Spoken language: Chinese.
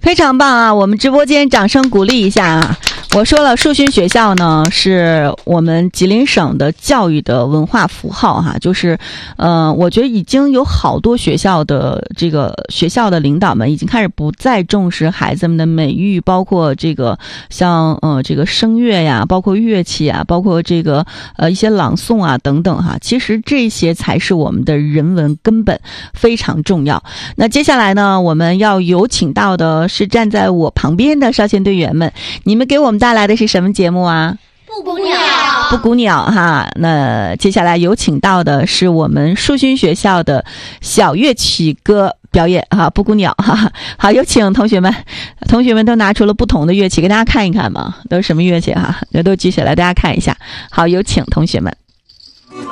非常棒啊！我们直播间掌声鼓励一下啊！我说了，树勋学校呢是我们吉林省的教育的文化符号哈，就是我觉得已经有好多学校的领导们已经开始不再重视孩子们的美育，包括这个像这个声乐呀，包括乐器啊，包括这个一些朗诵啊等等哈，其实这些才是我们的人文根本，非常重要。那接下来呢，我们要有请到的是站在我旁边的少先队员们，你们给我们带来的是什么节目啊？ 布谷鸟， 布谷鸟哈。那接下来有请到的是我们树勋学校的小乐曲歌表演哈，布谷鸟哈。好，有请同学们都拿出了不同的乐器给大家看一看嘛，都是什么乐器哈？都举起来大家看一下。好，有请同学们。